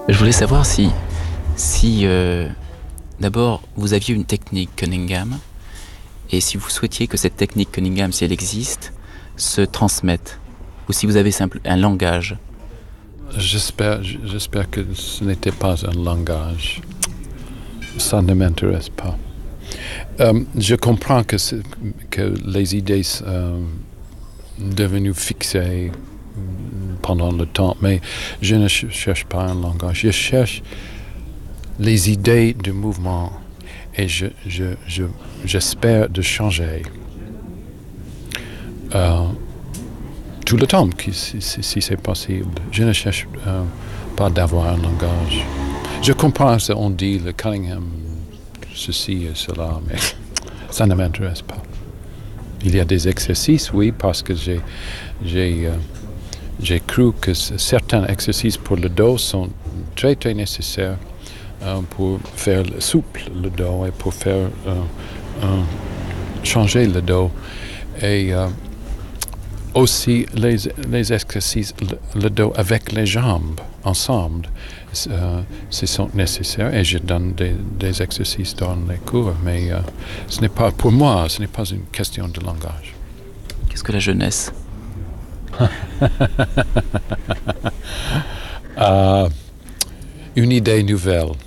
Je voulais savoir si d'abord vous aviez une technique Cunningham et si vous souhaitiez que cette technique Cunningham, si elle existe, se transmette, ou si vous avez un langage. J'espère que ce n'était pas un langage. Ça ne m'intéresse pas. Je comprends que les idées sont devenues fixées pendant le temps, mais je ne cherche pas un langage. Je cherche les idées du mouvement et j'espère de changer tout le temps, si c'est possible. Je ne cherche pas d'avoir un langage. Je comprends ce qu'on dit, le Cunningham, ceci et cela, mais ça ne m'intéresse pas. Il y a des exercices, oui, parce que j'ai cru que certains exercices pour le dos sont très, très nécessaires pour faire souple le dos et pour faire changer le dos. Et aussi les exercices, le dos avec les jambes ensemble, ce sont nécessaires. Et je donne des exercices dans les cours, mais ce n'est pas, pour moi, ce n'est pas une question de langage. Qu'est-ce que la jeunesse? Une idée nouvelle.